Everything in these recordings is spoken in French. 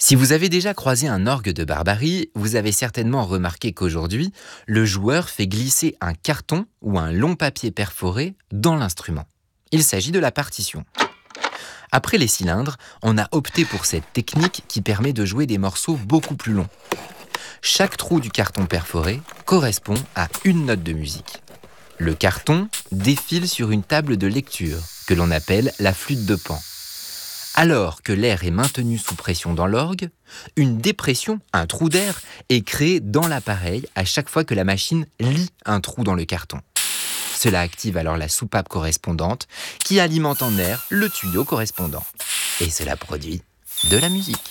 Si vous avez déjà croisé un orgue de Barbarie, vous avez certainement remarqué qu'aujourd'hui, le joueur fait glisser un carton ou un long papier perforé dans l'instrument. Il s'agit de la partition. Après les cylindres, on a opté pour cette technique qui permet de jouer des morceaux beaucoup plus longs. Chaque trou du carton perforé correspond à une note de musique. Le carton défile sur une table de lecture que l'on appelle la flûte de Pan. Alors que l'air est maintenu sous pression dans l'orgue, une dépression, un trou d'air, est créé dans l'appareil à chaque fois que la machine lit un trou dans le carton. Cela active alors la soupape correspondante qui alimente en air le tuyau correspondant. Et cela produit de la musique.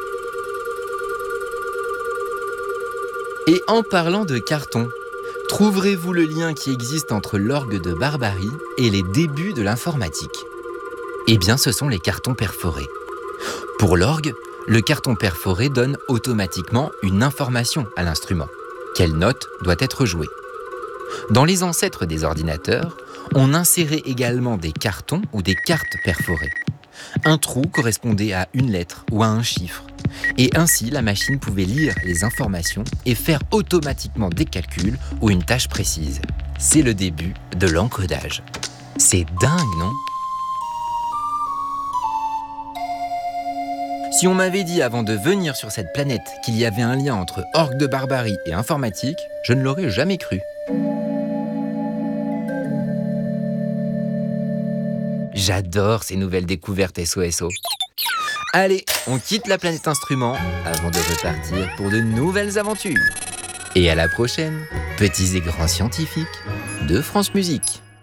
Et en parlant de carton, trouverez-vous le lien qui existe entre l'orgue de Barbarie et les débuts de l'informatique ? Eh bien, ce sont les cartons perforés. Pour l'orgue, le carton perforé donne automatiquement une information à l'instrument. Quelle note doit être jouée ? Dans les ancêtres des ordinateurs, on insérait également des cartons ou des cartes perforées. Un trou correspondait à une lettre ou à un chiffre. Et ainsi, la machine pouvait lire les informations et faire automatiquement des calculs ou une tâche précise. C'est le début de l'encodage. C'est dingue, non ? Si on m'avait dit avant de venir sur cette planète qu'il y avait un lien entre orgue de Barbarie et informatique, je ne l'aurais jamais cru. J'adore ces nouvelles découvertes SOSO. Allez, on quitte la planète instrument avant de repartir pour de nouvelles aventures. Et à la prochaine, petits et grands scientifiques de France Musique.